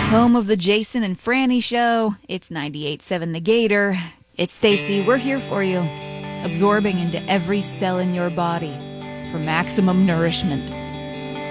Home of the Jason and Franny Show. It's 98.7 The Gator. It's Stacy. We're here for you, absorbing into every cell in your body for maximum nourishment.